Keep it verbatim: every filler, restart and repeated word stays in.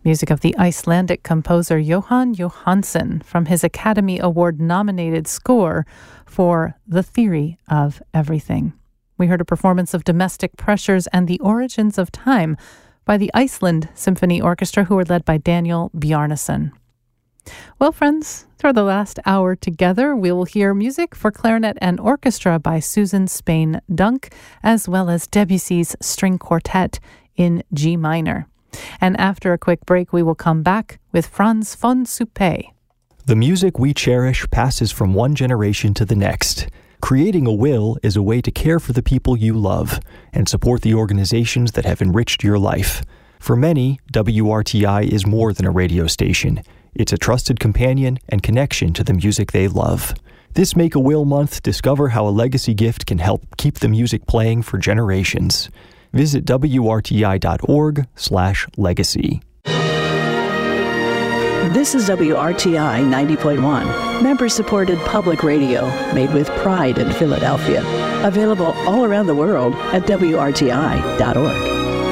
music of the Icelandic composer Jóhann Jóhannsson from his Academy Award-nominated score for The Theory of Everything. We heard a performance of Domestic Pressures and the Origins of Time by the Iceland Symphony Orchestra, who were led by Daniel Bjarnason. Well, friends, for the last hour together, we will hear music for clarinet and orchestra by Susan Spain Dunk, as well as Debussy's String Quartet in G minor. And after a quick break, we will come back with Frans van Suppé. The music we cherish passes from one generation to the next. Creating a will is a way to care for the people you love and support the organizations that have enriched your life. For many, W R T I is more than a radio station. It's a trusted companion and connection to the music they love. This Make a Will month, discover how a legacy gift can help keep the music playing for generations. Visit W R T I dot org slash legacy. This is W R T I ninety point one, member-supported public radio made with pride in Philadelphia. Available all around the world at W R T I dot org.